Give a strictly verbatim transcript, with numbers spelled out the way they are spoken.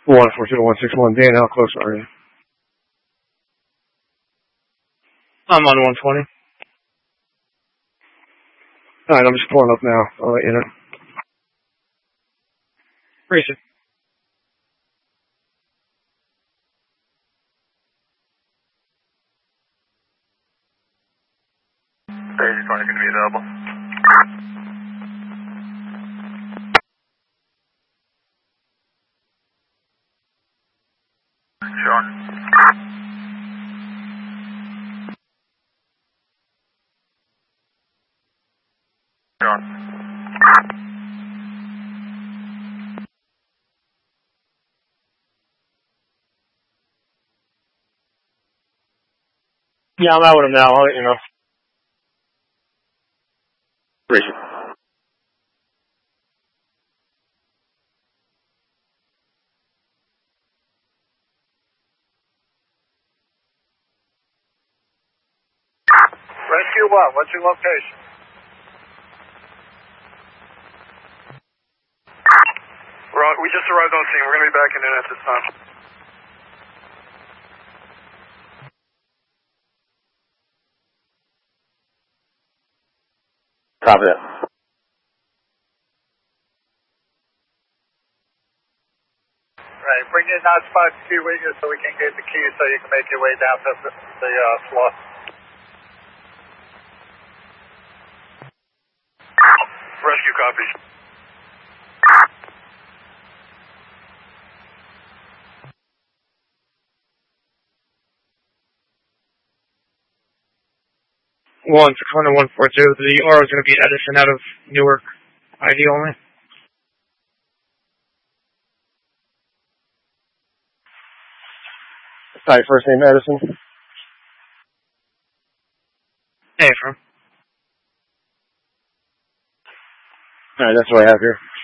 one four two one six one, Dan, how close are you? I'm on one twenty. Alright, I'm just pulling up now. I'll let you know. Appreciate it. Daisy twenty going to be available. Sure. Sure. Yeah, I'm out with him now. I'll let you know. Appreciate it. Rescue one, what's your location? We're on, we just arrived on scene. We're going to be back in at this time. Copy that. Right, bring in that spot to with you so we can get the keys so you can make your way down to the, the uh, floor. Rescue copies. One six one one four two. The R is going to be Edison out of Newark. I D only. Sorry, first name Edison. Hey, from. Alright, that's what I have here.